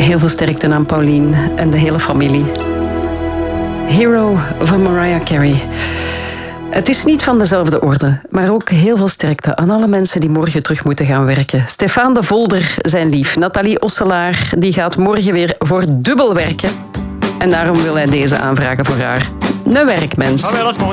Heel veel sterkte aan Pauline en de hele familie. Hero van Mariah Carey. Het is niet van dezelfde orde, maar ook heel veel sterkte aan alle mensen die morgen terug moeten gaan werken. Stefan de Volder, zijn lief. Nathalie Osselaar, die gaat morgen weer voor dubbel werken. En daarom wil hij deze aanvragen voor haar. Een werkmens.